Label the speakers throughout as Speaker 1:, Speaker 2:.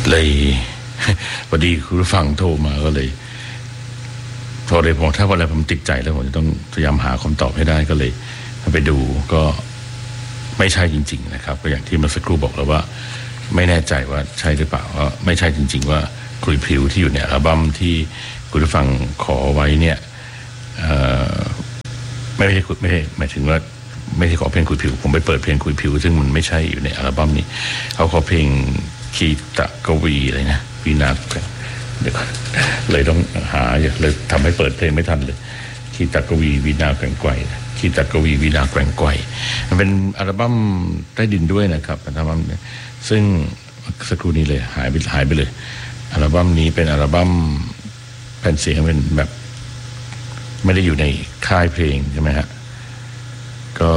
Speaker 1: เลยพอดีคุณผู้ฟังโทรมาก็เลยพอเลยผมถ้าวันอะไรผมติดใจแล้วผมจะต้องพยายามหาคำตอบให้ได้ก็เลยไปดูก็ไม่ใช่จริงๆนะครับก็อย่างที่เมื่อสักครู่บอกแล้วว่าไม่แน่ใจว่าใช่หรือเปล่าว่าไม่ใช่จริงๆว่าคุยผิวที่อยู่ในอัลบั้มที่คุณผู้ฟังขอไว้เนี่ยไม่ใช่หมายถึงว่าไม่ใช่ขอเพลงคุยผิวผมไปเปิดเพลงคุยผิวซึ่งมันไม่ใช่อยู่ในอัลบั้มนี้เขาขอเพลงคีตะกวีอะไรนะวีนาเดี๋ยวเลยต้องหาเลยทำให้เปิดเพลงไม่ทันเลยคีตะกวีวีนาแกว่งไกวคีตะกวีวีนาแกว่งไกวมันเป็นอัลบั้มใต้ดินด้วยนะครับอัลบั้มซึ่งสักครู่นี้เลยหายไปเลยอัลบั้มนี้เป็นอัลบั้มแผ่นเสียงเป็นแบบไม่ได้อยู่ในค่ายเพลงใช่ไหมฮะก็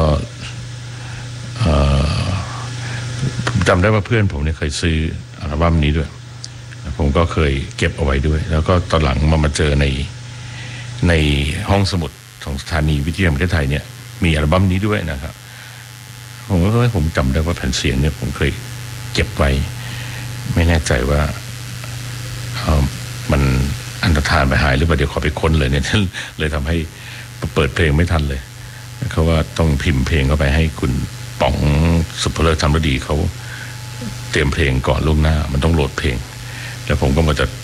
Speaker 1: จำได้ว่าเพื่อนผมเนี่ยเคยซื้ออัลบั้มนี้ด้วยผมก็เคยเก็บเอาไว้ด้วยแล้วก็ตอนหลังมาเจอในห้องสมุดของสถานีวิทยุแห่งประเทศไทยเนี่ยมีอัลบั้มนี้ด้วยนะครับผมจำได้ว่าแผ่นเสียงเนี่ยผมเคยเก็บไว้ไม่แน่ใจว่ามันอันตรธานไปหายหรือเปล่าเดี๋ยวขอไปค้นเลยเนี่ยเลยทำให้เปิดเพลงไม่ทันเลยเขาว่าต้องพิมพ์เพลงเข้าไปให้คุณป๋องสุภเลิศธรรมฤดีเขาเตรียมเพลงก่อนล่วงหน้ามันต้องโหลดเพลงแล้วผมก็มาจะ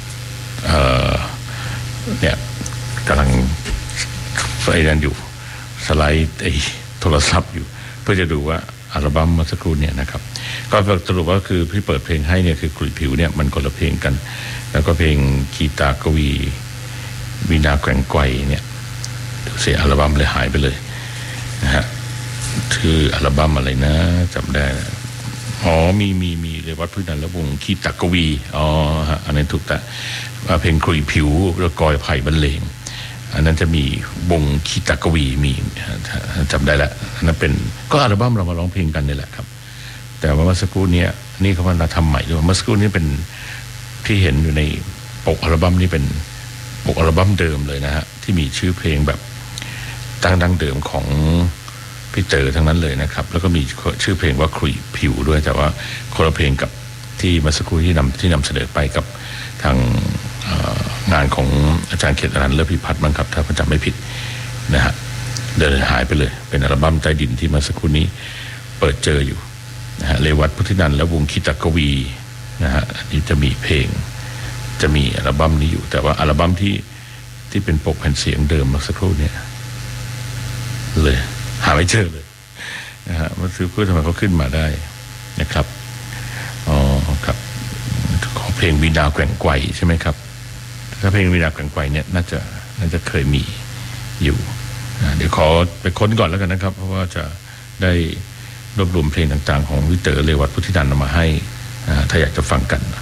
Speaker 1: เนี่ยกำลังไอ้นั่นอยู่สไลด์ไอ้โทรศัพท์อยู่เพื่อจะดูว่าอัลบั้มเมื่อสักครู่เนี่ยนะครับก็สรุปว่าคือที่เปิดเพลงให้เนี่ยคือกลุ่ยผิวเนี่ยมันคนละเพลงกันแล้วก็เพลงคีตากวีวีนาแกว่งไกวเนี่ยเสียอัลบั้มเลยหายไปเลยนะฮะคืออัลบั้มอะไรนะจำได้อ๋อมีเลยวัดพื้นนันและวงคีตากวีอ๋อฮะอันนั้นถูกแต่เพลงกลุ่ยผิวแล้วกอยไผ่บรรเลงอันนั้นจะมีวงคีตากวีมีจำได้แล้วนั่นเป็นก็อัลบั้มเรามาร้องเพลงกันนี่แหละครับแต่ว่าเมื่อสักครู่นี้นี่เขาว่าทำใหม่ด้วยเมื่อสักครู่นี้เป็นที่เห็นอยู่ในปกอัลบั้มนี่เป็นปกอัลบั้มเดิมเลยนะฮะที่มีชื่อเพลงแบบดังเดิมของพี่เต๋อทั้งนั้นเลยนะครับแล้วก็มีชื่อเพลงว่าคุยผิวด้วยแต่ว่าคนละเพลงกับที่เมื่อสักครู่ที่นำเสนอไปกับทางงานของอาจารย์เขตอนันต์เลิศพิพัฒน์มั้งครับถ้าผมจำไม่ผิดนะฮะเดินหายไปเลยเป็นอัลบั้มใต้ดินที่เมื่อสักครู่นี้เปิดเจออยู่นะฮะเรวัตพุทธินันท์และวงคีตากวีนะฮะนี่จะมีเพลงจะมีอัลบั้มนี้อยู่แต่ว่าอัลบั้มที่เป็นปกแผ่นเสียงเดิมเมื่อสักครู่เนี่ยเลยหาไม่เจอเลยนะฮะมันคือเพื่อทำไมเขาขึ้นมาได้นะครับอ๋อครับของเพลงวีนาแกว่งไกวใช่ไหมครับถ้าเพลงวีนาแกว่งไกวเนี่ยน่าจะเคยมีอยู่เดี๋ยวขอไปค้นก่อนแล้วกันนะครับเพราะว่าจะได้รวบรวมเพลงต่างๆของวิเตอร์เรวัตพุทธินันท์มาให้ถ้าอยากจะฟังกัน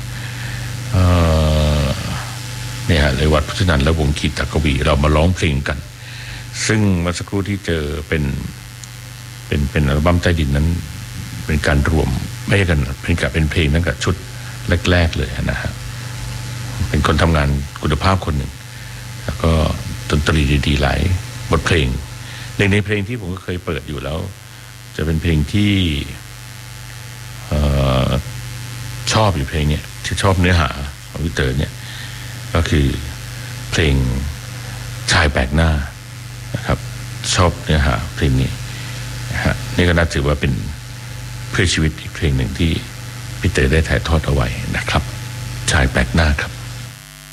Speaker 1: เนี่ยเรวัตพุทธินันท์และวงคีตากวีเรามาร้องเพลงกันซึ่งเมื่อสักครู่ที่เจอเป็นอัลบั้มใต้ดินนั้นเป็นการรวมไม่ใช่กันเป็นเพลงตั้งแต่ชุดแรกๆเลยนะฮะเป็นคนทำงานคุณภาพคนหนึ่งแล้วก็ดนตรีดีๆหลายบทเพลงในเพลงที่ผมก็เคยเปิดอยู่แล้วจะเป็นเพลงที่ชอบอยู่เพลงเนี่ยที่ชอบเนื้อหาของวิเตอร์เนี่ยก็คือเพลงชายแปลกหน้านะครับชอบเนื้อหาเพลงนี้นะฮะนี่ก็น่าถือว่าเป็นเพื่อชีวิตอีกเพลงหนึ่งที่พี่เต๋อได้ถ่ายทอดเอาไว้นะครับชายแปลกหน้าครับ